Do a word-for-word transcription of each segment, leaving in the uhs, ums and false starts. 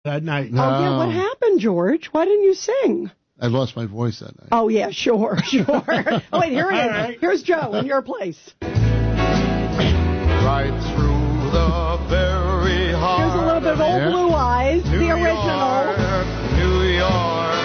that night. No. Oh, yeah, what happened, George? Why didn't you sing? I lost my voice that night. Oh, yeah, sure, sure. Oh, wait, here it is. Right. Here's Joe in your place. Right through the very heart. Here's a little bit of Old yeah. Blue Eyes, New the original. York, New York.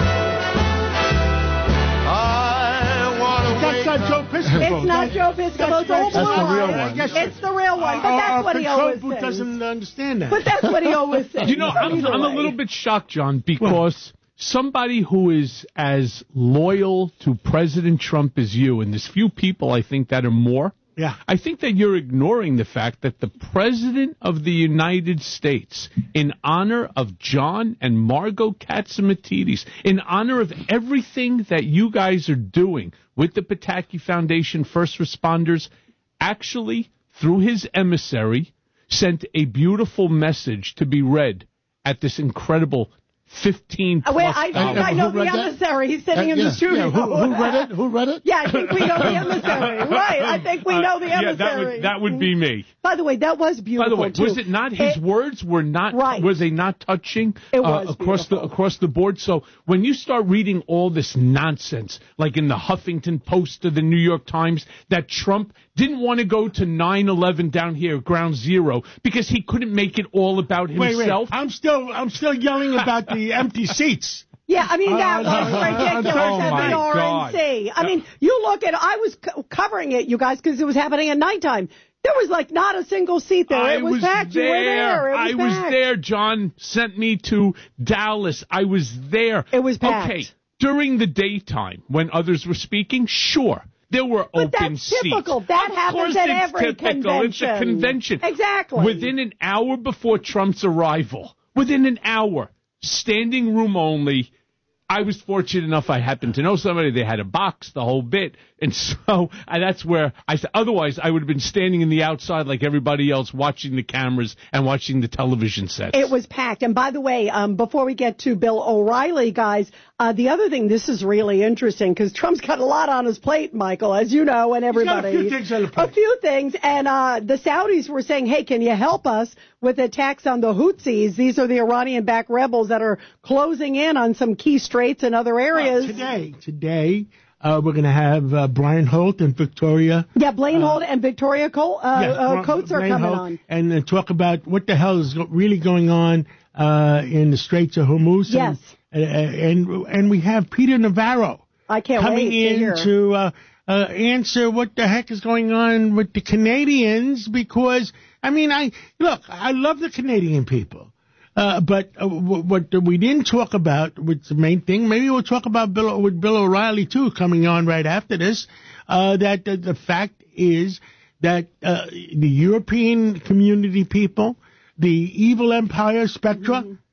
I want to That's not Joe Piscopo. It's not Joe Piscopo. It's Old Blue Eyes. That's It's the real one, but that's uh, what he always says. doesn't understand that. But that's what he always says. You know, I'm, I'm a little bit shocked, John, because somebody who is as loyal to President Trump as you, and there's few people, I think, that are more. Yeah. I think that you're ignoring the fact that the President of the United States, in honor of John and Margot Katsimatidis, in honor of everything that you guys are doing with the Pataki Foundation first responders, actually, through his emissary, sent a beautiful message to be read at this incredible fifteen plus. Wait, I think I, I know the emissary. He's sitting uh, in yeah, the studio. Yeah. Who, who read it? Who read it? Yeah, I think we know the emissary. Right, I think we know the emissary. Uh, yeah, that would, that would be me. By the way, that was beautiful. By the way, too. was it not his it, words were not right. were they not touching it was uh, across beautiful. the across the board? So when you start reading all this nonsense, like in the Huffington Post or the New York Times, that Trump didn't want to go to nine eleven down here, Ground Zero, because he couldn't make it all about himself. Wait, wait. I'm still I'm still yelling about the empty seats. Yeah, I mean, that uh, was ridiculous oh at the R N C. I mean, you look at, I was c- covering it, you guys, because it was happening at nighttime. There was, like, not a single seat there. I it was, was packed. there. You were there. It was I packed. was there. John sent me to Dallas. I was there. It was packed. Okay, during the daytime, when others were speaking, sure. There were but open that's seats. Typical. That of happens at it's every typical. convention. It's a convention. Exactly. Within an hour before Trump's arrival, within an hour, standing room only, I was fortunate enough I happened to know somebody. They had a box, the whole bit. And so and that's where I said, otherwise I would have been standing in the outside like everybody else watching the cameras and watching the television sets. It was packed. And by the way, um, before we get to Bill O'Reilly, guys, uh, the other thing, this is really interesting because Trump's got a lot on his plate, Michael, as you know, and everybody. He's got a few things on the plate. A few things. And uh, the Saudis were saying, hey, can you help us with attacks on the Houthis? These are the Iranian-backed rebels that are closing in on some key straits and other areas. Uh, today, today. Uh, we're going to have uh, Brian Holt and Victoria. Yeah, Blaine uh, Holt and Victoria Col- uh, yeah, uh, Coates are Blaine coming Holt, on. And uh, talk about what the hell is really going on uh, in the Straits of Hormuz. Yes. And, uh, and and we have Peter Navarro I can't coming wait in to, to uh, uh, answer what the heck is going on with the Canadians because, I mean, I look, I love the Canadian people. Uh, but uh, w- what we didn't talk about, which is the main thing, maybe we'll talk about Bill, with Bill O'Reilly, too, coming on right after this, uh, that the, the fact is that uh, the European community people, the evil empire spectra, mm-hmm.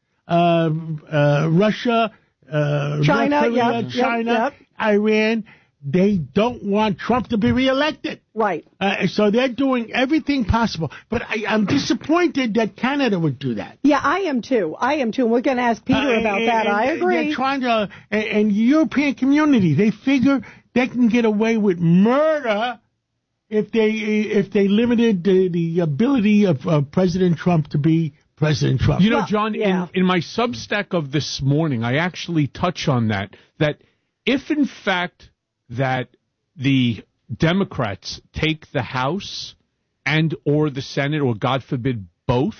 uh, uh, Russia, uh, China, North Korea, yep, China, yep, yep. Iran, they don't want Trump to be reelected. Right. Uh, so they're doing everything possible. But I, I'm disappointed that Canada would do that. Yeah, I am too. I am too. And we're going to ask Peter uh, about and, that. And, I agree. They're trying to, and, and European community, they figure they can get away with murder if they if they limited the, the ability of uh, President Trump to be President Trump. You know, well, John, yeah. in, in my Substack of this morning, I actually touch on that, that if in fact that the Democrats take the House and or the Senate, or God forbid both,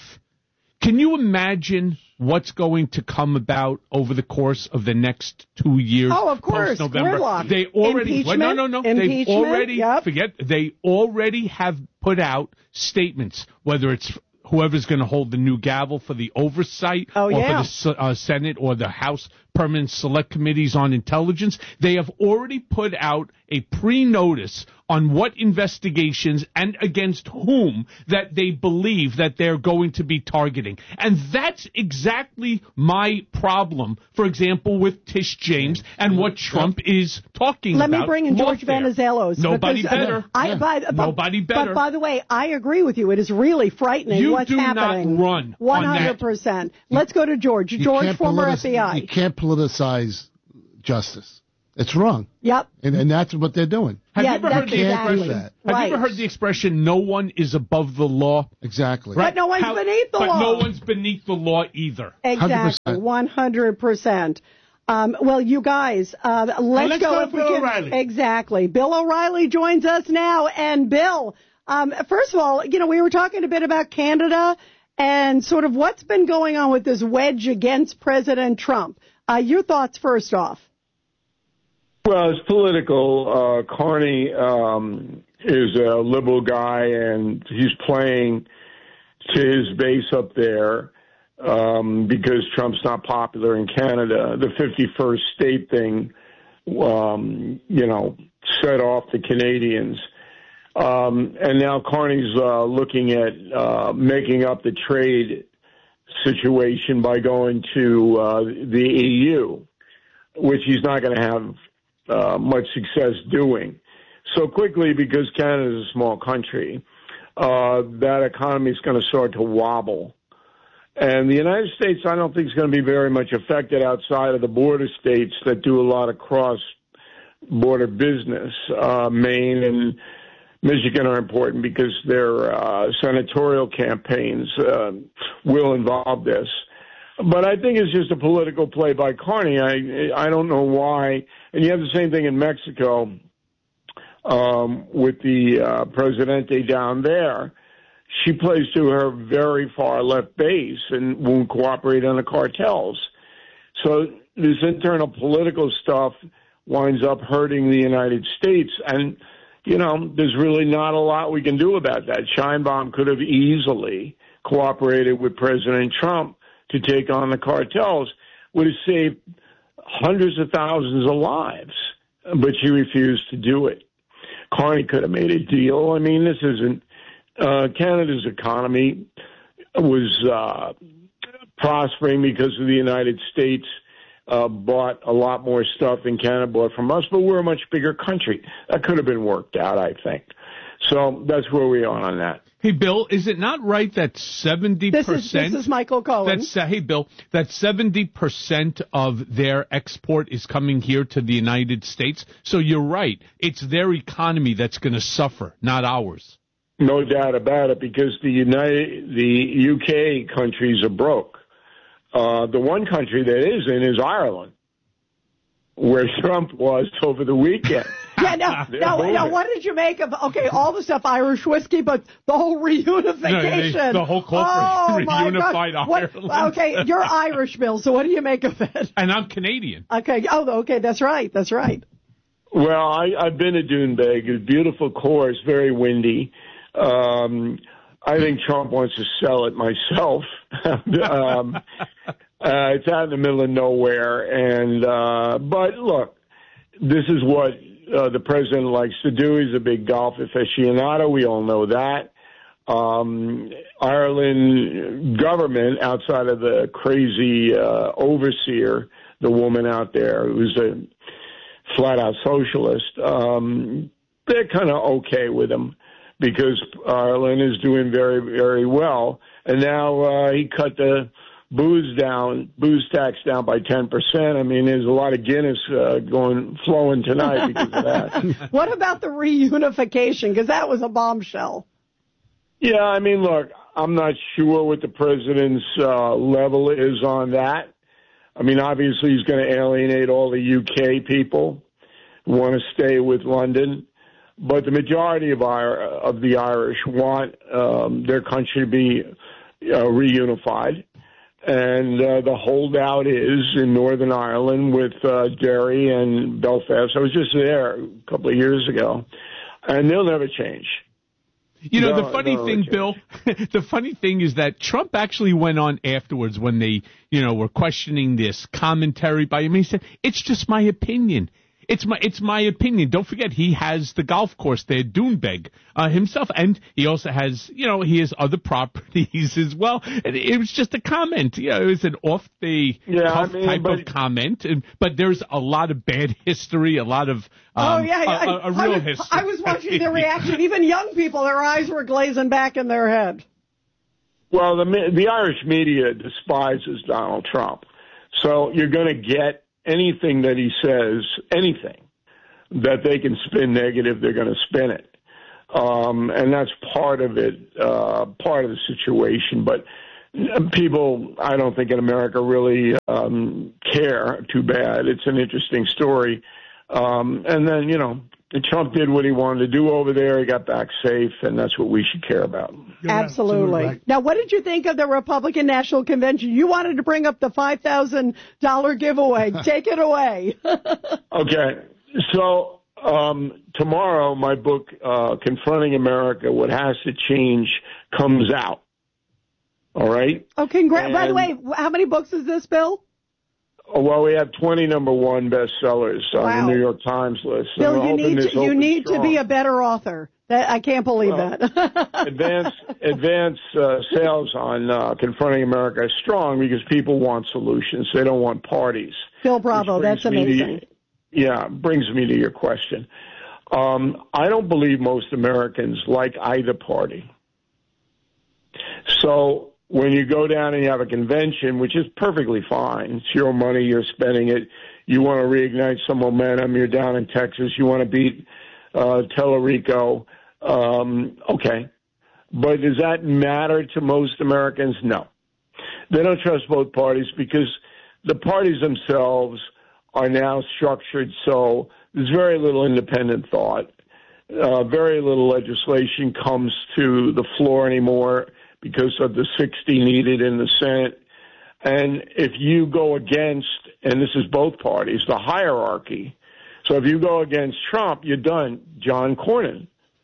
can you imagine what's going to come about over the course of the next two years? Oh, of course, November. They already Impeachment? well, no, no, no. They've already yep. forget. They already have put out statements, whether it's whoever's going to hold the new gavel for the oversight, oh, or yeah. for the uh, Senate or the House Permanent Select Committees on Intelligence. They have already put out a pre-notice on what investigations and against whom that they believe that they're going to be targeting. And that's exactly my problem, for example, with Tish James and what Trump is talking Let about. Let me bring in George Venizelos. Nobody because, better. Uh, I, yeah. by, but, Nobody better. But by the way, I agree with you. It is really frightening you what's do happening. Not run one hundred percent. Let's go to George. George, former politic- F B I. You can't politicize justice. It's wrong. Yep. And, and that's what they're doing. Have yeah, you ever heard the exactly. expression? That. Have Right. you ever heard the expression "No one is above the law"? Exactly. But no one's How- beneath the but law. no one's beneath the law either. Exactly. one hundred percent. Um, well, you guys, uh, let's, let's go go if we Bill can. O'Reilly. Exactly. Bill O'Reilly joins us now. And Bill, um, first of all, you know, we were talking a bit about Canada and sort of what's been going on with this wedge against President Trump. Uh, your thoughts first off. Well, it's political. Uh, Carney um, is a liberal guy, and he's playing to his base up there um, because Trump's not popular in Canada. The fifty-first state thing, um, you know, set off the Canadians. Um, and now Carney's uh, looking at uh, making up the trade situation by going to uh, the E U, which he's not going to have uh, much success doing so quickly because Canada is a small country. Uh, that economy is going to start to wobble. And the United States, I don't think, is going to be very much affected outside of the border states that do a lot of cross-border business. Uh, Maine and Michigan are important because their uh, senatorial campaigns uh, will involve this. But I think it's just a political play by Carney. I I don't know why. And you have the same thing in Mexico um, with the uh, Presidente down there. She plays to her very far left base and won't cooperate on the cartels. So this internal political stuff winds up hurting the United States. And, you know, there's really not a lot we can do about that. Sheinbaum could have easily cooperated with President Trump to take on the cartels, would have saved hundreds of thousands of lives, but she refused to do it. Carney could have made a deal. I mean, this isn't, uh, Canada's economy was uh, prospering because of the United States uh, bought a lot more stuff than Canada bought from us, but we're a much bigger country. That could have been worked out, I think. So that's where we are on that. Hey, Bill, is it not right that seventy percent... This is, this is Michael Cohen. That's, uh, hey, Bill, that seventy percent of their export is coming here to the United States? So you're right. It's their economy that's going to suffer, not ours. No doubt about it, because the United, the U K countries are broke. Uh, the one country that isn't is Ireland, where Trump was over the weekend. Yeah, no, no, no, what did you make of, okay, all the stuff, Irish whiskey, but the whole reunification. No, they, the whole culture, oh, reunified Ireland. What, okay, you're Irish, Bill, so what do you make of it? And I'm Canadian. Okay, oh, okay, that's right, that's right. Well, I, I've been to Doonbeg. It's a beautiful course, very windy. Um, I think Trump wants to sell it myself. um, uh, it's out in the middle of nowhere, and uh, but look, this is what uh, the president likes to do. He's a big golf aficionado. We all know that. Um, Ireland government, outside of the crazy uh, overseer, the woman out there who's a flat-out socialist, um, they're kind of okay with him, because Ireland is doing very, very well. And now uh, he cut the booze down, booze tax down by ten percent. I mean, there's a lot of Guinness uh, going flowing tonight because of that. What about the reunification? Because that was a bombshell. Yeah, I mean, look, I'm not sure what the president's uh, level is on that. I mean, obviously he's going to alienate all the U K people who want to stay with London. But the majority of our of the Irish want um, their country to be uh, reunified, and uh, the holdout is in Northern Ireland with uh, Derry and Belfast. I was just there a couple of years ago, and they'll never change. You know, no, the funny no, thing, Bill, the funny thing is that Trump actually went on afterwards when they, you know, were questioning this commentary by him. He said, "It's just my opinion. It's my it's my opinion." Don't forget, he has the golf course there, Doonbeg, uh, himself, and he also has, you know, he has other properties as well. And it was just a comment, you know, it was an off the yeah, cuff I mean, type but, of comment. And, but there's a lot of bad history, a lot of um, oh yeah, a, I, a, a real I was, history. I was watching their reaction. Even young people, their eyes were glazing back in their head. Well, the the Irish media despises Donald Trump, so you're going to get anything that he says, anything that they can spin negative, they're going to spin it. Um, and that's part of it, uh, part of the situation. But people, I don't think in America really um, care too bad. It's an interesting story. Um, and then, you know, Trump did what he wanted to do over there. He got back safe, and that's what we should care about. You're absolutely. Right. Now, what did you think of the Republican National Convention? You wanted to bring up the five thousand dollars giveaway. Take it away. Okay. So um, tomorrow, my book, uh, Confronting America, What Has to Change, comes out. All right? Oh, congrats. By the way, how many books is this, Bill? Well, we have twenty number one bestsellers on wow. the New York Times list. Bill, you need to, you need to be a better author. That, I can't believe well, that. advance advance uh, sales on uh, Confronting America is strong because people want solutions. They don't want parties. Bill Bravo, that's amazing. To, yeah, brings me to your question. Um, I don't believe most Americans like either party. So when you go down and you have a convention, which is perfectly fine, it's your money, you're spending it, you want to reignite some momentum, you're down in Texas, you want to beat uh, Tellerico, um, okay. But does that matter to most Americans? No. They don't trust both parties because the parties themselves are now structured so there's very little independent thought. Uh, very little legislation comes to the floor anymore because of the sixty needed in the Senate. And if you go against, and this is both parties, the hierarchy, so if you go against Trump, you're done. John Cornyn.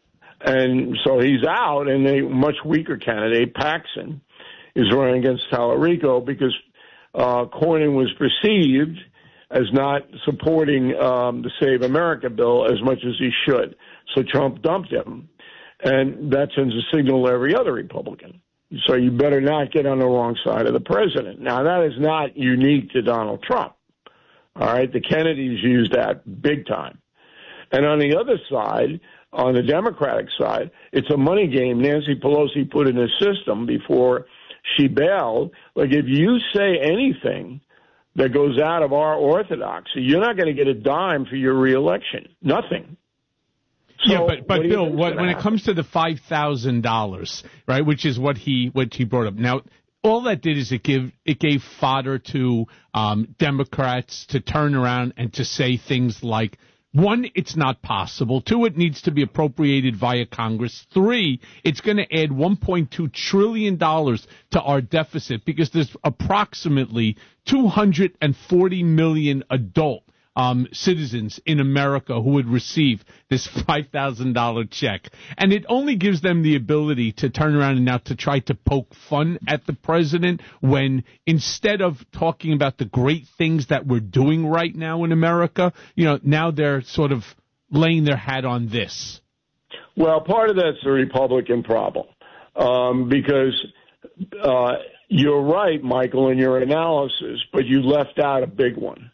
And so he's out, and a much weaker candidate, Paxson, is running against Tallarico because uh, Cornyn was perceived as not supporting um, the Save America bill as much as he should. So Trump dumped him. And that sends a signal to every other Republican. So you better not get on the wrong side of the president. Now, that is not unique to Donald Trump. All right? The Kennedys used that big time. And on the other side, on the Democratic side, it's a money game Nancy Pelosi put in the system before she bailed. Like, if you say anything that goes out of our orthodoxy, you're not going to get a dime for your reelection. Nothing. So, yeah, but, but Bill, what, when it comes to the five thousand dollars, right, which is what he what he brought up. Now, all that did is it give it gave fodder to um, Democrats to turn around and to say things like, one, it's not possible. Two, it needs to be appropriated via Congress. Three, it's going to add one point two trillion dollars to our deficit because there's approximately two hundred forty million adult Um, citizens in America who would receive this five thousand dollars check. And it only gives them the ability to turn around and now to try to poke fun at the president when instead of talking about the great things that we're doing right now in America, you know, now they're sort of laying their hat on this. Well, part of that's the Republican problem um, because uh, you're right, Michael, in your analysis, but you left out a big one.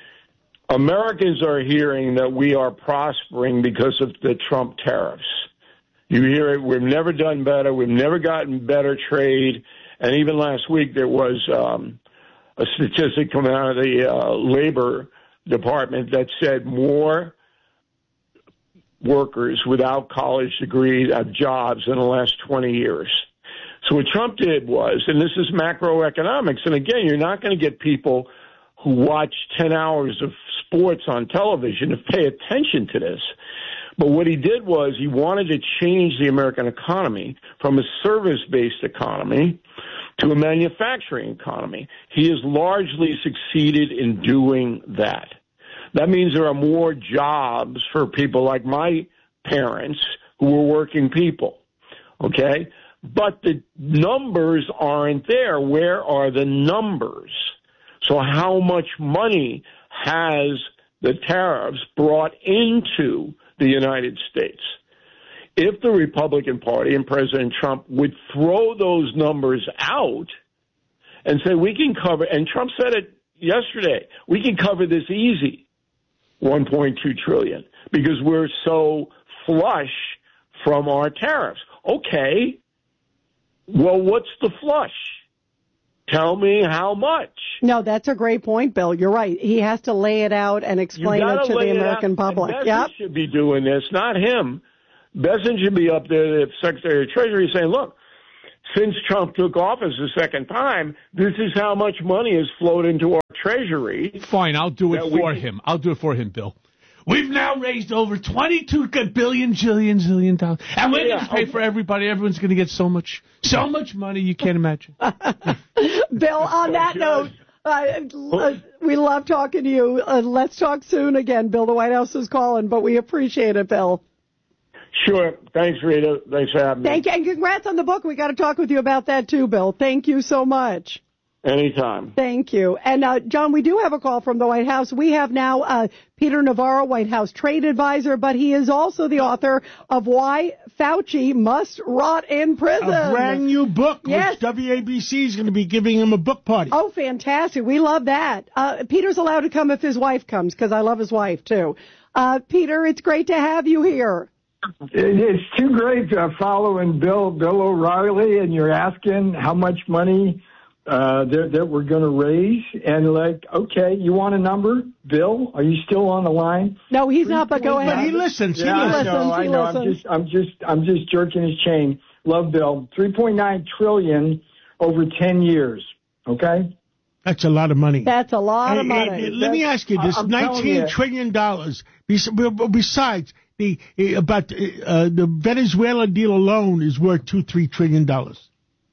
Americans are hearing that we are prospering because of the Trump tariffs. You hear it, we've never done better, we've never gotten better trade, and even last week there was um, a statistic coming out of the uh, Labor Department that said more workers without college degrees have jobs in the last twenty years. So what Trump did was, and this is macroeconomics, and again, you're not going to get people who watch ten hours of sports on television to pay attention to this. But what he did was he wanted to change the American economy from a service-based economy to a manufacturing economy. He has largely succeeded in doing that. That means there are more jobs for people like my parents who are working people, okay? But the numbers aren't there. Where are the numbers? So how much money has the tariffs brought into the United States? If the Republican Party and President Trump would throw those numbers out and say, we can cover, and Trump said it yesterday, we can cover this easy, one point two trillion dollars, because we're so flush from our tariffs. Okay, well, what's the flush? tell me how much. No, that's a great point, Bill. You're right. He has to lay it out and explain it to the American public. Bessent yep. should be doing this, not him. Bessent should be up there, the Secretary of Treasury, saying, look, since Trump took office the second time, this is how much money has flowed into our Treasury. Fine, I'll do it for we, him. I'll do it for him, Bill. We've now raised over twenty-two billion, jillion, zillion dollars. And we're yeah, going to pay okay. for everybody. Everyone's going to get so much, so much money you can't imagine. Bill, on that note, uh, we love talking to you. Uh, let's talk soon again. Bill, the White House is calling, but we appreciate it, Bill. Sure. Thanks, Rita. Thanks for having me. Thank you. And congrats on the book. We got to talk with you about that, too, Bill. Thank you so much. Anytime. Thank you. And, uh, John, we do have a call from the White House. We have now uh, Peter Navarro, White House trade advisor, but he is also the author of Why Fauci Must Rot in Prison. A brand new book, yes. which W A B C is going to be giving him a book party. Oh, fantastic. We love that. Uh, Peter's allowed to come if his wife comes, because I love his wife, too. Uh, Peter, it's great to have you here. It's too great uh, following Bill Bill O'Reilly, and you're asking how much money uh, that, that we're going to raise. And like, okay, you want a number? Bill, are you still on the line? No, he's not, but go ahead. But he listens. He yeah, listens. I know, I he know. listens. I'm just, I'm just, I'm just jerking his chain. Love Bill. three point nine trillion over ten years. Okay. That's a lot of money. That's a lot hey, of money. Hey, let me ask you this: I'm nineteen trillion dollars. Besides the about uh, the Venezuela deal alone is worth two, three trillion dollars.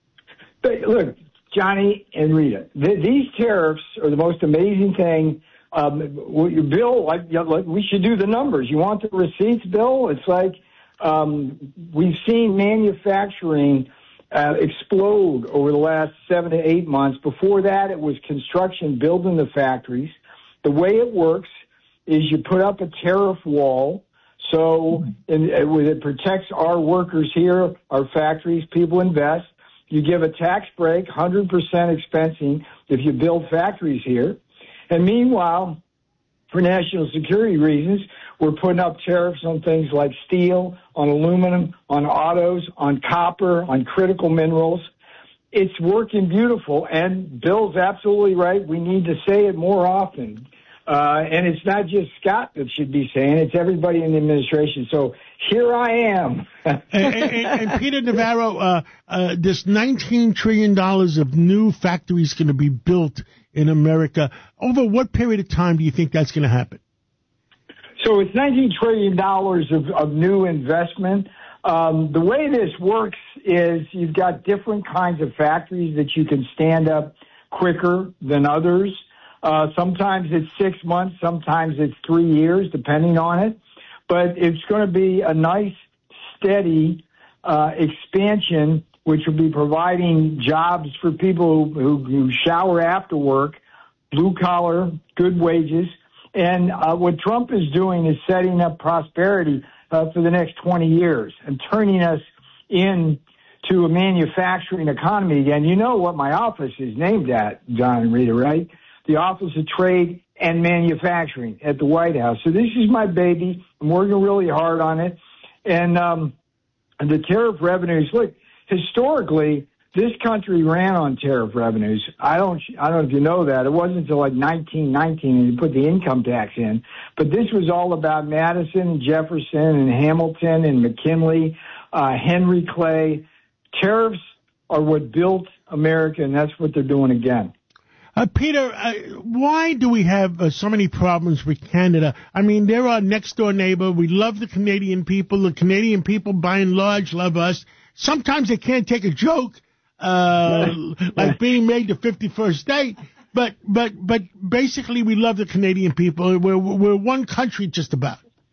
But look, Johnny and Rita, th- these tariffs are the most amazing thing. Um, Bill, like, like we should do the numbers. You want the receipts, Bill? It's like um, we've seen manufacturing uh, explode over the last seven to eight months. Before that, it was construction, building the factories. The way it works is you put up a tariff wall, so in, it protects our workers here, our factories, people invest. You give a tax break, one hundred percent expensing if you build factories here. And meanwhile, for national security reasons, we're putting up tariffs on things like steel, on aluminum, on autos, on copper, on critical minerals. It's working beautiful, and Bill's absolutely right. We need to say it more often. Uh, and it's not just Scott that should be saying it, it's everybody in the administration. So here I am. and, and, and Peter Navarro, uh, uh, this nineteen trillion dollars of new factories going to be built in America. Over what period of time do you think that's going to happen? So it's nineteen trillion dollars of, of new investment. Um, the way this works is you've got different kinds of factories that you can stand up quicker than others. Uh, sometimes it's six months, sometimes it's three years, depending on it. But it's going to be a nice, steady uh, expansion, which will be providing jobs for people who, who shower after work, blue collar, good wages. And uh, what Trump is doing is setting up prosperity uh, for the next twenty years and turning us into a manufacturing economy again. You know what my office is named at, John and Rita, right? The Office of Trade and Manufacturing at the White House. So this is my baby. I'm working really hard on it. And, um, and the tariff revenues, look, historically, this country ran on tariff revenues. I don't, I don't know if you know that. It wasn't until like nineteen nineteen and you put the income tax in. But this was all about Madison and Jefferson and Hamilton and McKinley, uh, Henry Clay. Tariffs are what built America, and that's what they're doing again. Uh, Peter, uh, why do we have uh, so many problems with Canada? I mean, they're our next-door neighbor. We love the Canadian people. The Canadian people, by and large, love us. Sometimes they can't take a joke, uh, like being made the fifty-first state. But but but basically, we love the Canadian people. We're we're one country, just about.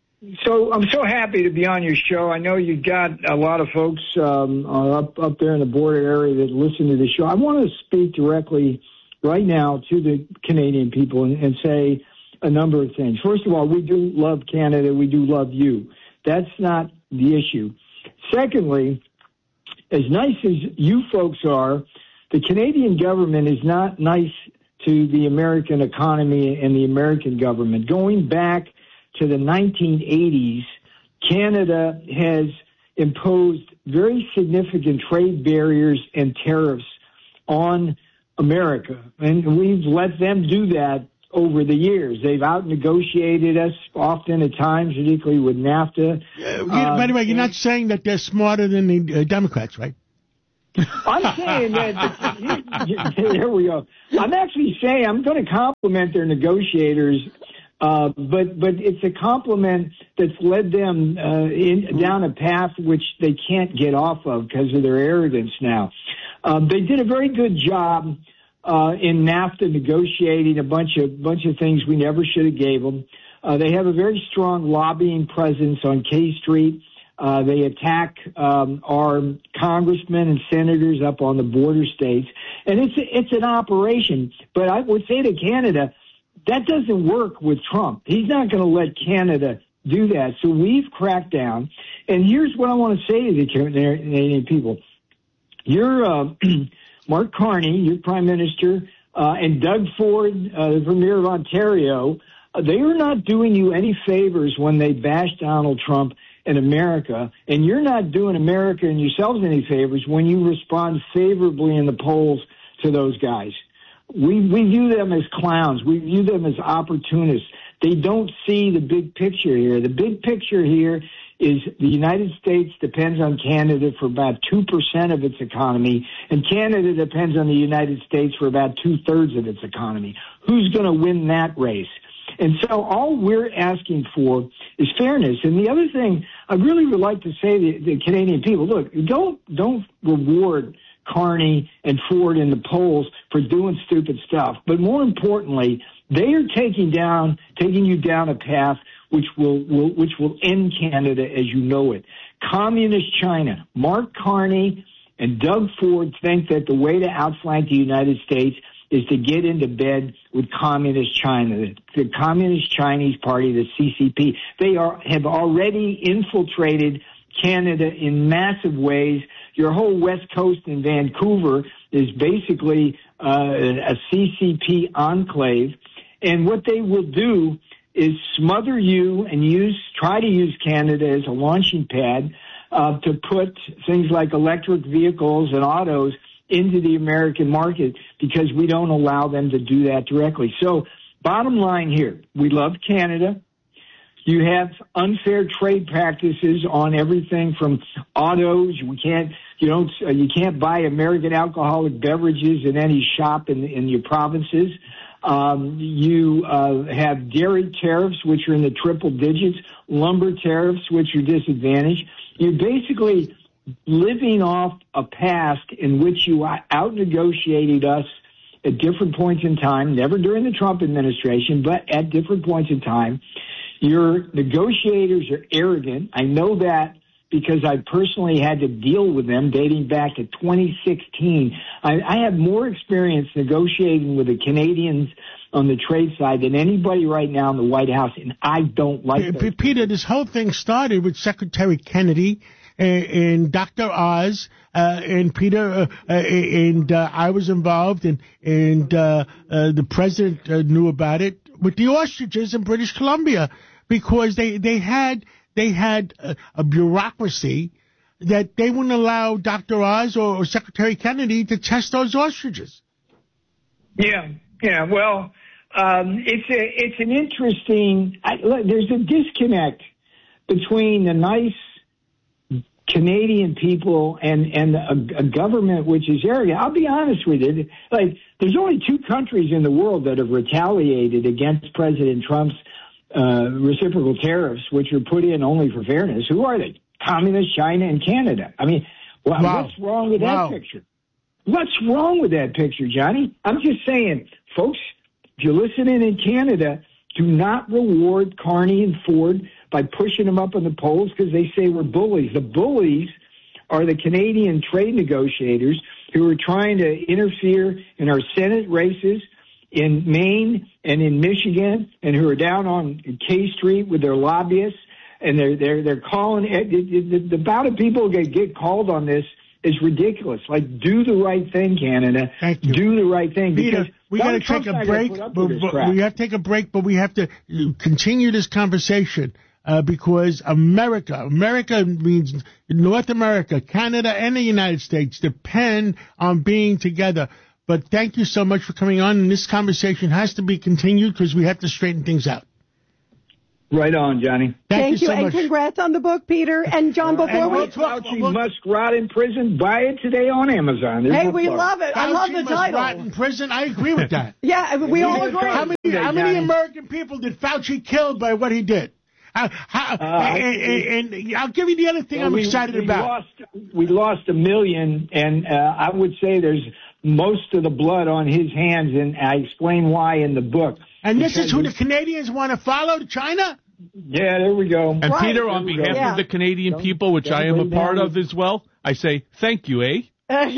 So I'm so happy to be on your show. I know you've got a lot of folks um, up up there in the border area that listen to the show. I want to speak directly right now to the Canadian people and, and say a number of things. First of all, we do love Canada. We do love you. That's not the issue. Secondly, as nice as you folks are, the Canadian government is not nice to the American economy and the American government. Going back to the nineteen eighties, Canada has imposed very significant trade barriers and tariffs on America. And we've let them do that over the years. They've out-negotiated us often at times, particularly with NAFTA. Uh, uh, by the way, you're not saying that they're smarter than the uh, Democrats, right? I'm saying that, there we go. I'm actually saying I'm going to compliment their negotiators, uh, but but it's a compliment that's led them uh, in, down a path which they can't get off of because of their arrogance now. Um, they did a very good job uh, in NAFTA negotiating a bunch of bunch of things we never should have gave them. Uh, they have a very strong lobbying presence on K Street. Uh, they attack um, our congressmen and senators up on the border states, and it's it's an operation. But I would say to Canada, that doesn't work with Trump. He's not going to let Canada do that. So we've cracked down. And here's what I want to say to the Canadian people: You're uh, Mark Carney, your prime minister, uh, and Doug Ford, uh, the premier of Ontario. Uh, they are not doing you any favors when they bash Donald Trump in America, and you're not doing America and yourselves any favors when you respond favorably in the polls to those guys. We we view them as clowns. We view them as opportunists. They don't see the big picture here. The big picture here is the United States depends on Canada for about two percent of its economy, and Canada depends on the United States for about two-thirds of its economy. Who's going to win that race? And so all we're asking for is fairness. And the other thing I really would like to say to the Canadian people, look, don't don't reward Carney and Ford in the polls for doing stupid stuff. But more importantly, they are taking down, taking you down a path which will, will which will end Canada as you know it. Communist China. Mark Carney and Doug Ford think that the way to outflank the United States is to get into bed with Communist China, the, the Communist Chinese Party, the C C P. They are have already infiltrated Canada in massive ways. Your whole West Coast in Vancouver is basically uh, a C C P enclave. And what they will do is smother you and use try to use Canada as a launching pad uh, to put things like electric vehicles and autos into the American market because we don't allow them to do that directly. So bottom line here, we love Canada. You have unfair trade practices on everything from autos. We can't, you don't, uh, you can't buy American alcoholic beverages in any shop in, in your provinces. Um, you uh, have dairy tariffs, which are in the triple digits, lumber tariffs, which are disadvantaged. You basically living off a past in which you out-negotiated us at different points in time, never during the Trump administration, but at different points in time. Your negotiators are arrogant. I know that because I personally had to deal with them dating back to twenty sixteen. I, I have more experience negotiating with the Canadians on the trade side than anybody right now in the White House, and I don't like P- Peter, this whole thing started with Secretary Kennedy and, and Doctor Oz, uh, and Peter, uh, uh, and uh, I was involved, and, and uh, uh, the president uh, knew about it with the ostriches in British Columbia because they, they had they had a, a bureaucracy that they wouldn't allow Doctor Oz or, or Secretary Kennedy to test those ostriches. Yeah, yeah. Well, um, it's a, it's an interesting. I, look, there's a disconnect between the nice Canadian people and and a, a government which is arrogant. I'll be honest with you. Like, there's only two countries in the world that have retaliated against President Trump's uh, reciprocal tariffs, which are put in only for fairness. Who are they? Communist China and Canada. I mean, well, wow. What's wrong with wow. that picture? What's wrong with that picture, Johnny? I'm just saying, folks, if you're listening in Canada, do not reward Carney and Ford by pushing them up in the polls because they say we're bullies. The bullies are the Canadian trade negotiators who are trying to interfere in our Senate races in Maine and in Michigan, and who are down on K Street with their lobbyists, and they're they're they're calling the, the amount of people that get called on this is ridiculous. Like, do the right thing, Canada. Thank you. Do the right thing. Peter, because we got to take a break. But, but we have to take a break, but we have to continue this conversation. Uh, because America, America means North America, Canada, and the United States depend on being together. But thank you so much for coming on, and this conversation has to be continued because we have to straighten things out. Right on, Johnny. Thank, Thank you you, so and much. congrats on the book, Peter. And John, before And we... we'll talk- Fauci we'll- must rot in prison. Buy it today on Amazon. There's Hey, no we plug. love it. I love Fauci the must title. rot in prison. I agree with that. Yeah, we all Yeah, agree. How many, Yeah, how many Johnny. American people did Fauci kill by what he did? Uh, how, Uh, and, and, and I'll give you the other thing Well, I'm we, excited we about. Lost, we lost a million, and uh, I would say there's most of the blood on his hands, and I explain why in the book. And this is who the Because- Canadians want to follow, China? Yeah, there we go. And Right. Peter, on There we go. behalf Yeah. of the Canadian Don't- people, which I am a don't part down. of as well, I say thank you, eh?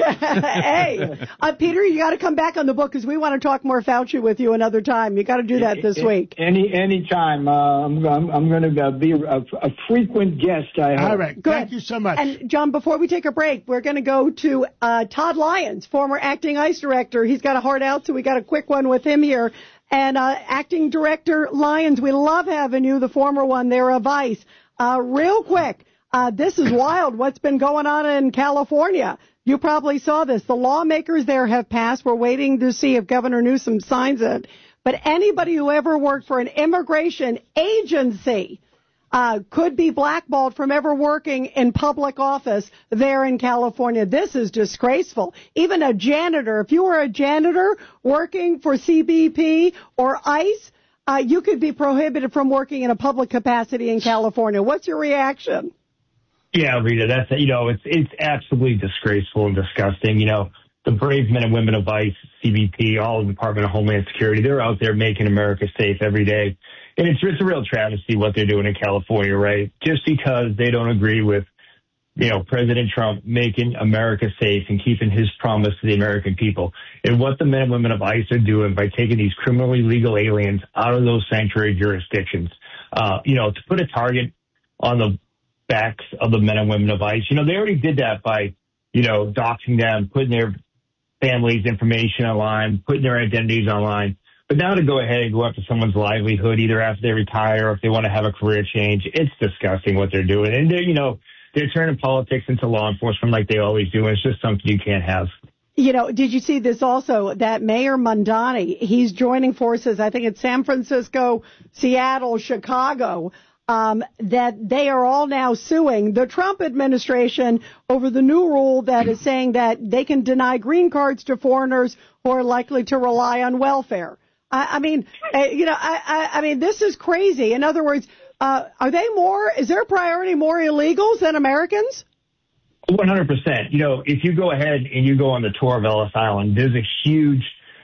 Hey, uh, Peter, you got to come back on the book because we want to talk more Fauci with you another time. You got to do that this week. Any any time. Uh, I'm I'm, I'm going to be a, a frequent guest. I hope. All right. Good. Thank you so much. And John, before we take a break, we're going to go to uh, Todd Lyons, former acting ICE director. He's got a heart out, so we got a quick one with him here. And uh, acting director Lyons, we love having you, the former one there of ICE. Uh, real quick, uh, this is wild. What's been going on in California? You probably saw this. The lawmakers there have passed. We're waiting to see if Governor Newsom signs it. But anybody who ever worked for an immigration agency uh, could be blackballed from ever working in public office there in California. This is disgraceful. Even a janitor, if you were a janitor working for C B P or ICE, uh, you could be prohibited from working in a public capacity in California. What's your reaction? Yeah, Rita, that's, you know, it's it's absolutely disgraceful and disgusting. You know, the brave men and women of ICE, C B P, all of the Department of Homeland Security, they're out there making America safe every day. And it's, it's a real travesty what they're doing in California, right? Just because they don't agree with, you know, President Trump making America safe and keeping his promise to the American people. And what the men and women of ICE are doing by taking these criminally legal aliens out of those sanctuary jurisdictions, uh, you know, to put a target on the backs of the men and women of ICE. You know, they already did that by, you know, doxing them, putting their families' information online, putting their identities online. But now to go ahead and go after someone's livelihood, either after they retire or if they want to have a career change, it's disgusting what they're doing. And they're, you know, they're turning politics into law enforcement like they always do. And it's just something you can't have. You know, did you see this also, that Mayor Mondani, he's joining forces, I think it's San Francisco, Seattle, Chicago, um, that they are all now suing the Trump administration over the new rule that is saying that they can deny green cards to foreigners who are likely to rely on welfare. I, I mean, uh, you know, I, I, I mean, this is crazy. In other words, uh, are they more, is their priority more illegals than Americans? one hundred percent. You know, if you go ahead and you go on the tour of Ellis Island, there's a huge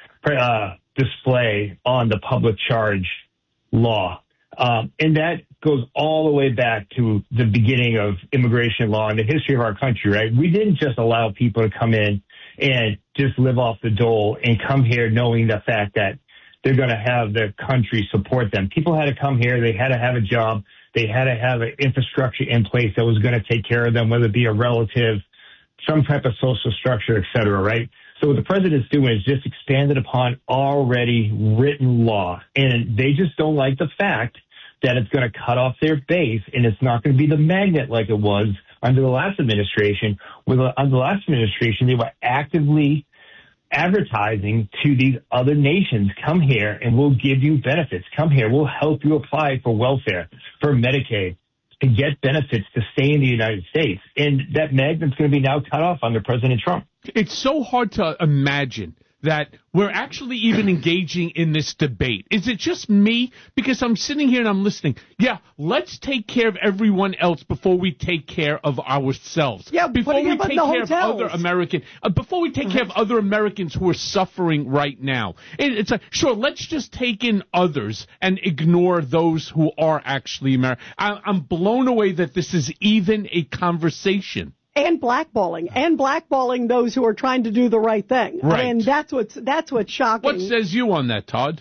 uh, display on the public charge law. Um, and that goes all the way back to the beginning of immigration law and the history of our country, right? We didn't just allow people to come in and just live off the dole and come here knowing the fact that they're going to have the country support them. People had to come here. They had to have a job. They had to have an infrastructure in place that was going to take care of them, whether it be a relative, some type of social structure, et cetera, right? So what the president's doing is just expanded upon already written law. And they just don't like the fact that it's going to cut off their base and it's not going to be the magnet like it was under the last administration. With under the last administration, they were actively advertising to these other nations, come here and we'll give you benefits. Come here, we'll help you apply for welfare, for Medicaid, to get benefits to stay in the United States. And that magnet's going to be now cut off under President Trump. It's so hard to imagine that we're actually even engaging in this debate. Is it just me? Because I'm sitting here and I'm listening. Yeah, let's take care of everyone else before we take care of ourselves. Yeah, before we them take in the care hotels. of other American, uh, before we take care of other Americans who are suffering right now. It, it's like, sure, let's just take in others and ignore those who are actually American. I'm blown away that this is even a conversation. And blackballing, and blackballing those who are trying to do the right thing. Right. I mean, that's what's that's what's shocking. What says you on that, Todd?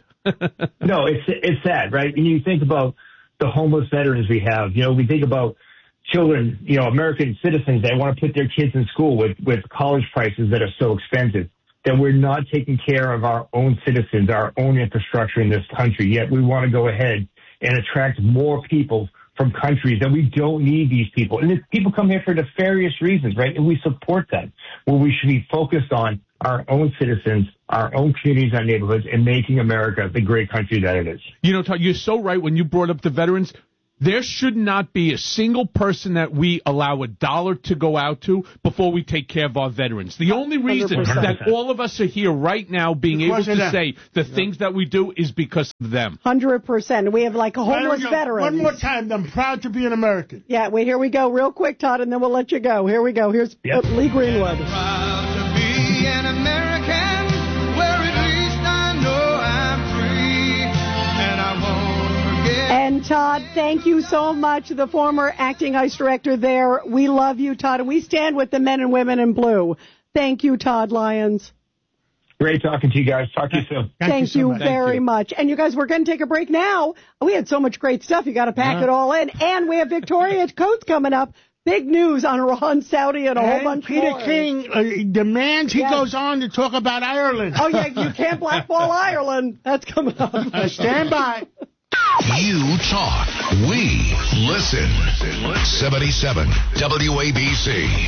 No, it's it's sad, right? And you think about the homeless veterans we have. You know, we think about children, you know, American citizens that want to put their kids in school with, with college prices that are so expensive, that we're not taking care of our own citizens, our own infrastructure in this country. Yet we want to go ahead and attract more people from countries that we don't need these people. And if people come here for nefarious reasons, right? And we support them. What we should be focused on our own citizens, our own communities, our neighborhoods, and making America the great country that it is. You know, Todd, you're so right when you brought up the veterans. There should not be a single person that we allow a dollar to go out to before we take care of our veterans. The only reason one hundred percent that all of us are here right now being because able to say the yeah. things that we do is because of them. one hundred percent. We have like a homeless veteran. One more time. I'm proud to be an American. Yeah, wait, here we go. Real quick, Todd, and then we'll let you go. Here we go. Here's yep. Lee Greenwood. Proud to be an American, where at least I know I'm free, and I won't forget. And Todd, thank you so much, the former acting ICE director there. We love you, Todd, and we stand with the men and women in blue. Thank you, Todd Lyons. Great talking to you guys. Talk to you soon. Thank, Thank you, so you much. very Thank you. much. And you guys, we're going to take a break now. We had so much great stuff. You got to pack yeah. it all in. And we have Victoria Coates coming up. Big news on Ron Saudi and a whole and bunch Peter more. Peter King uh, demands he yes. goes on to talk about Ireland. Oh, yeah, you can't blackball Ireland. That's coming up. Uh, stand by. You talk. We listen. seventy-seven W A B C.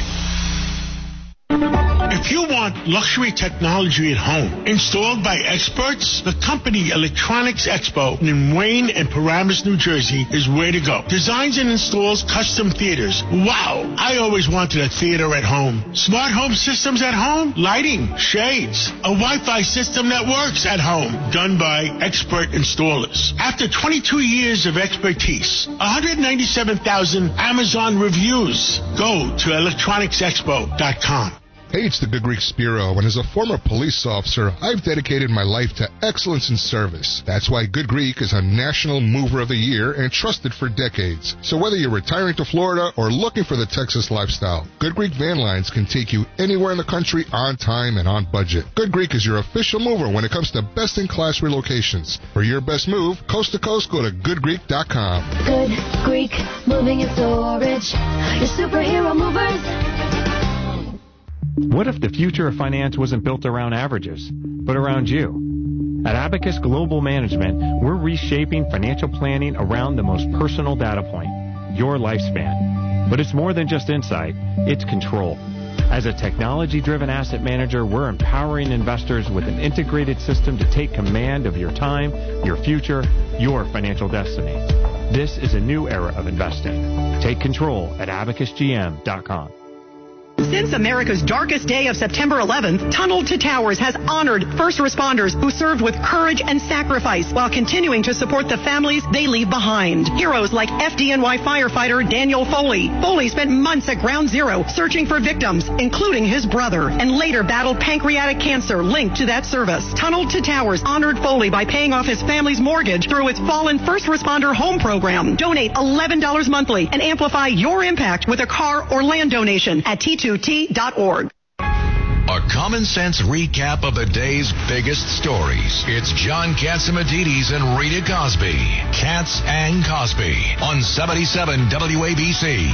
If you want luxury technology at home installed by experts, the company Electronics Expo in Wayne and Paramus, New Jersey is where to go. Designs and installs custom theaters. Wow! I always wanted a theater at home. Smart home systems at home, lighting, shades, a Wi-Fi system that works at home, done by expert installers. After twenty-two years of expertise, one hundred ninety-seven thousand Amazon reviews. Go to electronics expo dot com. Hey, it's the Good Greek Spiro, and as a former police officer, I've dedicated my life to excellence in service. That's why Good Greek is a National Mover of the Year and trusted for decades. So whether you're retiring to Florida or looking for the Texas lifestyle, Good Greek Van Lines can take you anywhere in the country on time and on budget. Good Greek is your official mover when it comes to best-in-class relocations. For your best move, coast to coast, go to good greek dot com. Good Greek Moving and Storage, your superhero movers. What if the future of finance wasn't built around averages, but around you? At Abacus Global Management, we're reshaping financial planning around the most personal data point, your lifespan. But it's more than just insight, it's control. As a technology-driven asset manager, we're empowering investors with an integrated system to take command of your time, your future, your financial destiny. This is a new era of investing. Take control at abacus g m dot com. Since America's darkest day of September eleventh, Tunnel to Towers has honored first responders who served with courage and sacrifice while continuing to support the families they leave behind. Heroes like F D N Y firefighter Daniel Foley. Foley spent months at Ground Zero searching for victims, including his brother, and later battled pancreatic cancer linked to that service. Tunnel to Towers honored Foley by paying off his family's mortgage through its Fallen First Responder Home Program. Donate eleven dollars monthly and amplify your impact with a car or land donation at T two T dot org. A common sense recap of the day's biggest stories. It's John Catsimatidis and Rita Cosby. Katz and Cosby on seventy-seven W A B C.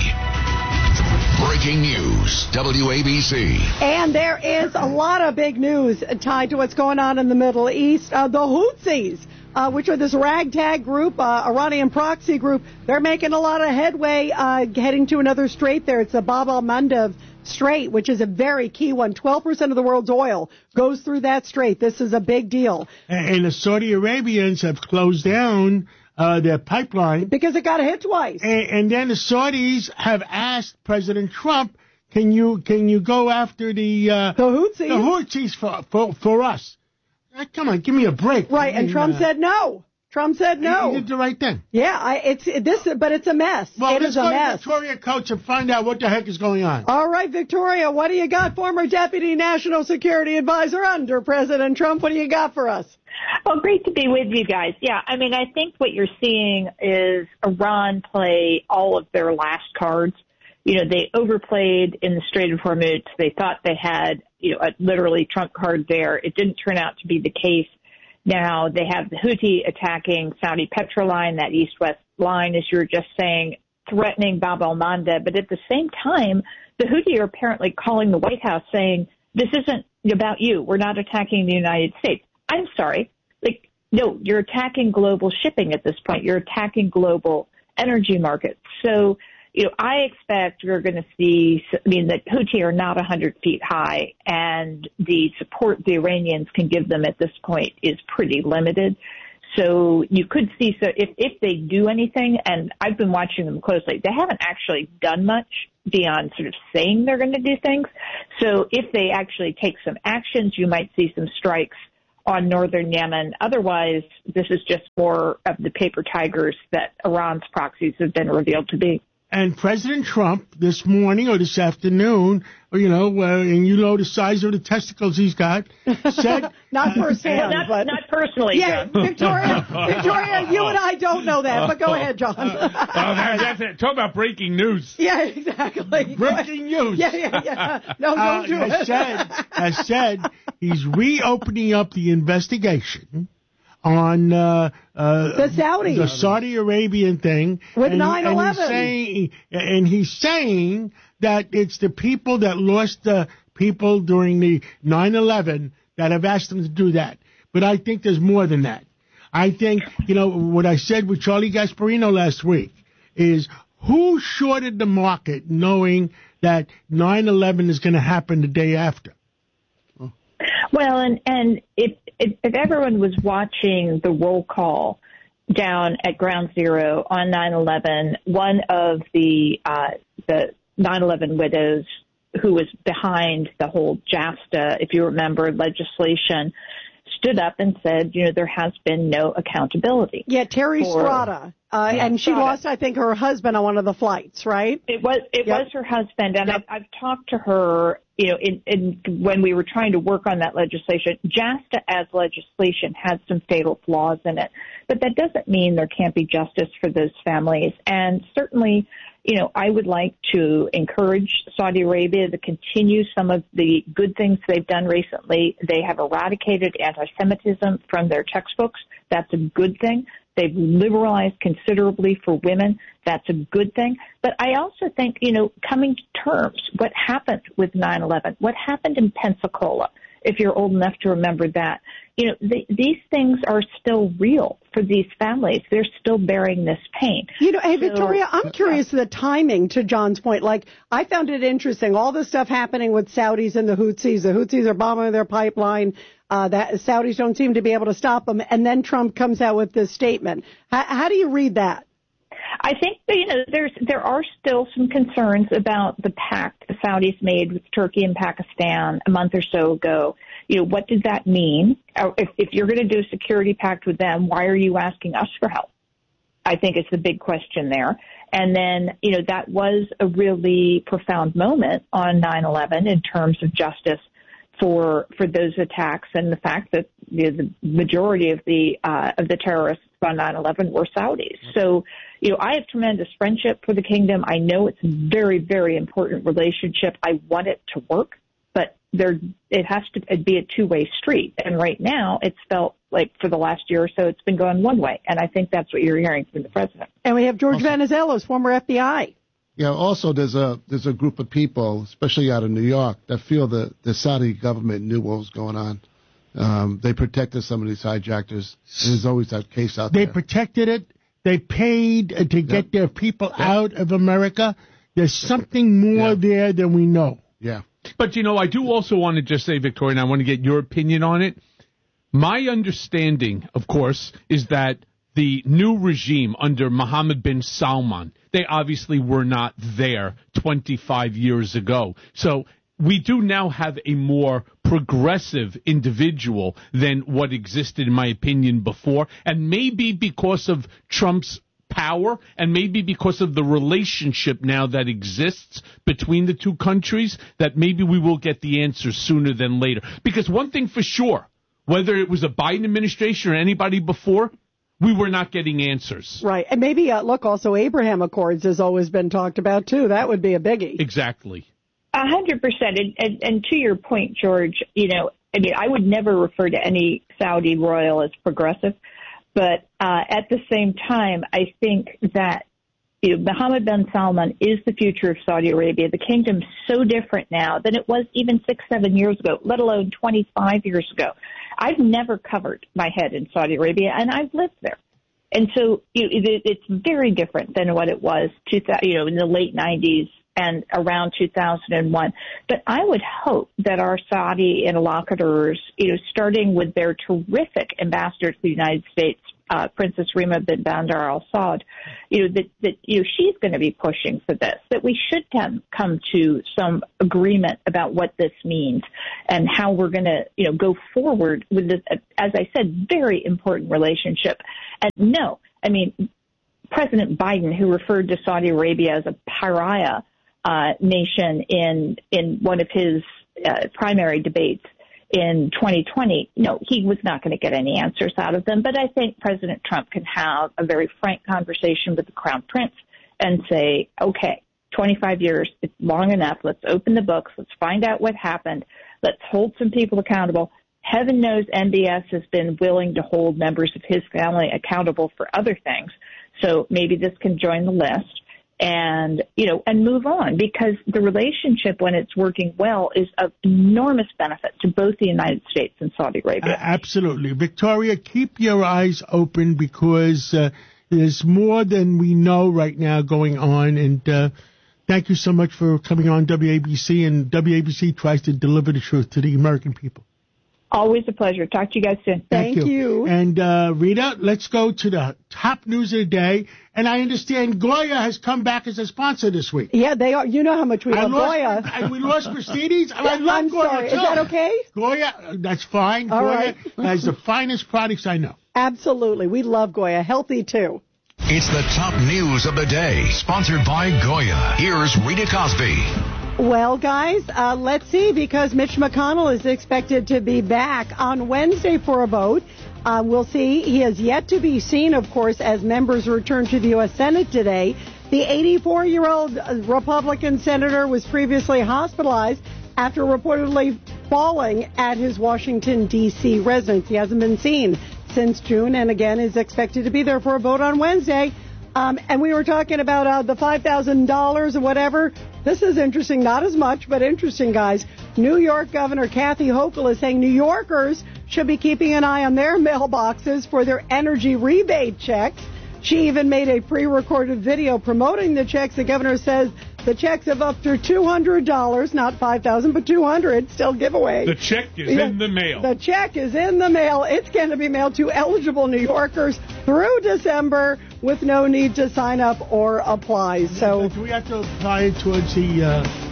Breaking news, W A B C. And there is a lot of big news tied to what's going on in the Middle East. Uh, the Houthis, uh, which are this ragtag group, uh, Iranian proxy group, they're making a lot of headway uh, heading to another strait there. It's the Bab al-Mandeb Strait, which is a very key one. twelve percent of the world's oil goes through that strait. This is a big deal. And the Saudi Arabians have closed down uh, their pipeline. Because it got hit twice. And, and then the Saudis have asked President Trump, can you can you go after the uh, the Houthis, the Houthis for, for, for us? Uh, come on, give me a break. Right, I mean, and Trump uh, said no. Trump said no. He did the right thing. Yeah, I, it's it, this, but it's a mess. Well, it let's is a go mess. to Victoria Coates and find out what the heck is going on. All right, Victoria, what do you got? Former Deputy National Security Advisor under President Trump. What do you got for us? Oh, great to be with you guys. Yeah, I mean, I think what you're seeing is Iran play all of their last cards. You know, they overplayed in the Strait of Hormuz. They thought they had, you know, a literally trump card there. It didn't turn out to be the case. Now they have the Houthi attacking Saudi Petroline, that east-west line, as you were just saying, threatening Bab al-Mandeb. But at the same time, the Houthi are apparently calling the White House saying, this isn't about you. We're not attacking the United States. I'm sorry. Like, no, you're attacking global shipping at this point. You're attacking global energy markets. So you know, I expect we're going to see, I mean, the Houthi are not one hundred feet high, and the support the Iranians can give them at this point is pretty limited. So you could see, so if, if they do anything, and I've been watching them closely, they haven't actually done much beyond sort of saying they're going to do things. So if they actually take some actions, you might see some strikes on northern Yemen. Otherwise, this is just more of the paper tigers that Iran's proxies have been revealed to be. And President Trump this morning or this afternoon, or, you know, uh, and you know the size of the testicles he's got, said... not personally, well, not, but... Not personally, yeah, John. Victoria, Victoria, you and I don't know that, but go ahead, John. uh, that's it. Talk about breaking news. Yeah, exactly. Breaking news. Yeah, yeah, yeah. No, don't do uh, it. Has said, has said he's reopening up the investigation on uh, uh, the Saudi, the Saudi Arabian thing with nine eleven, and he's saying, and he's saying that it's the people that lost the people during the nine eleven that have asked them to do that. But I think there's more than that. I think, you know, what I said with Charlie Gasparino last week is who shorted the market knowing that nine eleven is going to happen the day after? Well, and, and if, if, if everyone was watching the roll call down at Ground Zero on nine eleven, one of the uh, the nine eleven widows who was behind the whole JASTA, if you remember, legislation, stood up and said, you know, there has been no accountability. Yeah, Terry for, Strada. Uh, yeah, and she Strada. lost, I think, her husband on one of the flights, right? It was it yep. was her husband, and yep. I've, I've talked to her, you know, in, in when we were trying to work on that legislation. JASTA as legislation has some fatal flaws in it, but that doesn't mean there can't be justice for those families. And certainly, you know, I would like to encourage Saudi Arabia to continue some of the good things they've done recently. They have eradicated anti-Semitism from their textbooks. That's a good thing. They've liberalized considerably for women. That's a good thing. But I also think, you know, coming to terms, what happened with nine eleven, what happened in Pensacola, if you're old enough to remember that, you know, the, these things are still real for these families. They're still bearing this pain. You know, hey, so, Victoria, I'm curious the timing, to John's point. Like, I found it interesting, all the stuff happening with Saudis and the Houthis. The Houthis are bombing their pipeline. Uh, that Saudis don't seem to be able to stop them. And then Trump comes out with this statement. How, how do you read that? I think, you know, there's there are still some concerns about the pact the Saudis made with Turkey and Pakistan a month or so ago. You know, what did that mean? If, if you're going to do a security pact with them, why are you asking us for help? I think it's the big question there. And then, you know, that was a really profound moment on nine eleven in terms of justice for for those attacks, and the fact that, you know, the majority of the uh, of the terrorists on nine eleven were Saudis. So, you know, I have tremendous friendship for the kingdom. I know it's a very, very important relationship. I want it to work, but there it has to be a two-way street. And right now, it's felt like for the last year or so, it's been going one way, and I think that's what you're hearing from the president. And we have George also, Venizelos, former F B I. Yeah, also there's a there's a group of people, especially out of New York, that feel that the Saudi government knew what was going on. Um, they protected some of these hijackers. And there's always that case out they there. They protected it. They paid uh, to yep. get their people yep. out of America. There's something more yeah. there than we know. Yeah. But, you know, I do also want to just say, Victoria, and I want to get your opinion on it. My understanding, of course, is that the new regime under Mohammed bin Salman, they obviously were not there twenty-five years ago. So we do now have a more progressive individual than what existed, in my opinion, before. And maybe because of Trump's power, and maybe because of the relationship now that exists between the two countries, that maybe we will get the answer sooner than later. Because one thing for sure, whether it was a Biden administration or anybody before, we were not getting answers. Right. And maybe, uh, look, also Abraham Accords has always been talked about, too. That would be a biggie. Exactly. A hundred percent. And, and to your point, George, you know, I mean, I would never refer to any Saudi royal as progressive. But uh, at the same time, I think that, you know, Mohammed bin Salman is the future of Saudi Arabia. The kingdom's so different now than it was even six, seven years ago, let alone twenty-five years ago. I've never covered my head in Saudi Arabia, and I've lived there. And so you know, it, it's very different than what it was, two thousand, you know, in the late nineties and around two thousand one. But I would hope that our Saudi interlocutors, you know, starting with their terrific ambassador to the United States, uh, Princess Rima bin Bandar Al Saud, you know, that, that, you know, she's going to be pushing for this, that we should come, come to some agreement about what this means and how we're going to, you know, go forward with this, as I said, very important relationship. And no, I mean, President Biden, who referred to Saudi Arabia as a pariah uh, nation in in one of his uh, primary debates in twenty twenty, no, he was not going to get any answers out of them. But I think President Trump can have a very frank conversation with the Crown Prince and say, okay, twenty-five years, it's long enough. Let's open the books. Let's find out what happened. Let's hold some people accountable. Heaven knows M B S has been willing to hold members of his family accountable for other things. So maybe this can join the list and, you know, and move on, because the relationship, when it's working well, is of enormous benefit to both the United States and Saudi Arabia. Uh, absolutely. Victoria, keep your eyes open, because uh, there's more than we know right now going on. And uh, thank you so much for coming on W A B C. And W A B C tries to deliver the truth to the American people. Always a pleasure. Talk to you guys soon. Thank, Thank you. you. And, uh, Rita, let's go to the top news of the day. And I understand Goya has come back as a sponsor this week. Yeah, they are. You know how much we I love lost, Goya. I, we lost Christines. I love I'm Goya, sorry. too. Is that okay? Goya, that's fine. All Goya right. has the finest products I know. Absolutely. We love Goya. Healthy, too. It's the top news of the day, sponsored by Goya. Here's Rita Cosby. Well, guys, uh, let's see, because Mitch McConnell is expected to be back on Wednesday for a vote. Uh, we'll see. He has yet to be seen, of course, as members return to the U S Senate today. The eighty-four-year-old Republican senator was previously hospitalized after reportedly falling at his Washington, D C residence. He hasn't been seen since June, and again is expected to be there for a vote on Wednesday. Um, and we were talking about uh, the five thousand dollars or whatever. This is interesting. Not as much, but interesting, guys. New York Governor Kathy Hochul is saying New Yorkers should be keeping an eye on their mailboxes for their energy rebate checks. She even made a pre-recorded video promoting the checks. The governor says the checks of up to two hundred dollars, not five thousand dollars, but two hundred dollars, still giveaway. The check is yeah, in the mail. The check is in the mail. It's going to be mailed to eligible New Yorkers through December with no need to sign up or apply. So do we have to apply towards the... Uh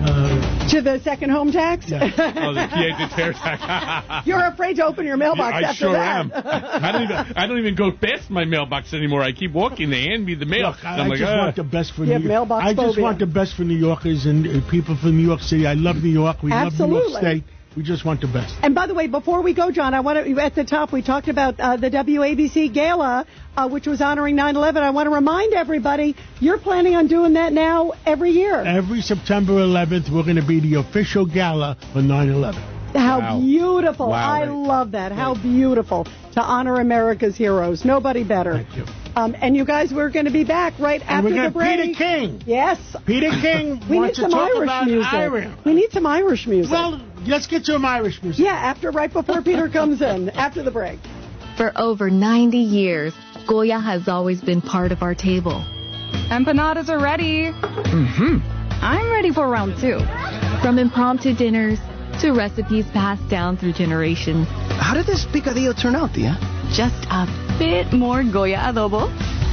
Uh, to the second home tax? Yeah. Oh, the P A tax. You're afraid to open your mailbox yeah, I after sure that. am. I don't even I don't even go past my mailbox anymore. I keep walking. They hand me the mail. Look, I, I'm I like, just ah. want the best for You New have mailbox I just phobia. want the best for New Yorkers and uh, people from New York City. I love New York. We Absolutely. love New York State. We just want the best. And by the way, before we go, John, I want to, at the top, we talked about uh, the W A B C Gala, uh, which was honoring nine eleven. I want to remind everybody, you're planning on doing that now every year. Every September eleventh, we're going to be the official gala for nine eleven. How Wow. beautiful. Wow. I love that. How beautiful to honor America's heroes. Nobody better. Thank you. Um, and you guys, we're going to be back right And after we the got break. Peter King. Yes. Peter King We need wants to some talk Irish about music. Ireland. We need some Irish music. Well, let's get to some Irish music. Yeah, after right before Peter comes in, after the break. For over ninety years, Goya has always been part of our table. Empanadas are ready. Mm-hmm. I'm ready for round two. From impromptu dinners to recipes passed down through generations. How did this picadillo turn out, Tia? Just a bit more Goya adobo.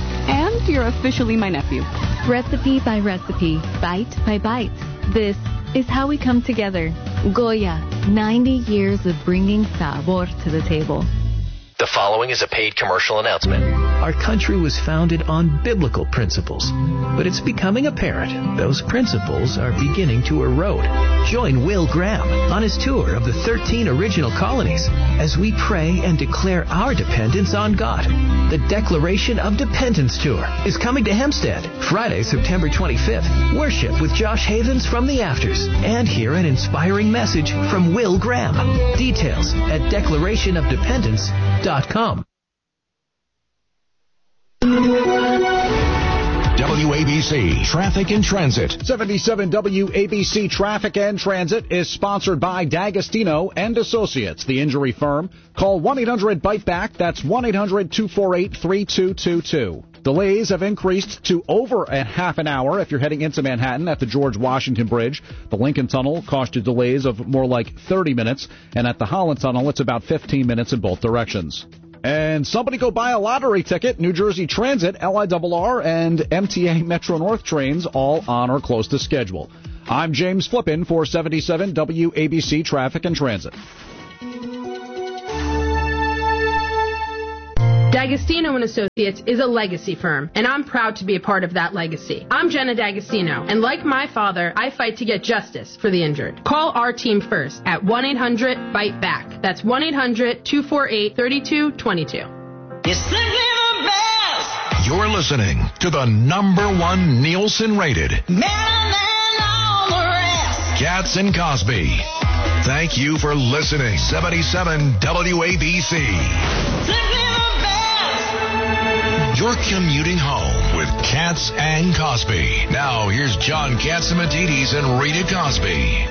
And you're officially my nephew. Recipe by recipe, bite by bite. This is how we come together. Goya, ninety years of bringing sabor to the table. The following is a paid commercial announcement. Our country was founded on biblical principles, but it's becoming apparent those principles are beginning to erode. Join Will Graham on his tour of the thirteen original colonies as we pray and declare our dependence on God. The Declaration of Dependence Tour is coming to Hempstead Friday, September twenty-fifth. Worship with Josh Havens from the Afters and hear an inspiring message from Will Graham. Details at declaration of dependence dot com. W A B B C Traffic and Transit. seventy-seven W A B C Traffic and Transit is sponsored by D'Agostino and Associates, the injury firm. Call one eight hundred bite back. That's one eight hundred two four eight three two two two. Delays have increased to over a half an hour if you're heading into Manhattan at the George Washington Bridge. The Lincoln Tunnel cost you delays of more like thirty minutes, and at the Holland Tunnel, it's about fifteen minutes in both directions. And somebody go buy a lottery ticket. New Jersey Transit, L I R R, and M T A Metro North trains all on or close to schedule. I'm James Flippin for seventy-seven W A B C Traffic and Transit. D'Agostino and Associates is a legacy firm, and I'm proud to be a part of that legacy. I'm Jenna D'Agostino, and like my father, I fight to get justice for the injured. Call our team first at one eight hundred bite back. That's one eight hundred two four eight three two two two. You're listening to the number one Nielsen rated Katz and Cosby. Thank you for listening. seventy-seven W A B C. You're commuting home with Katz and Cosby. Now, here's John Catsimatidis and Rita Cosby.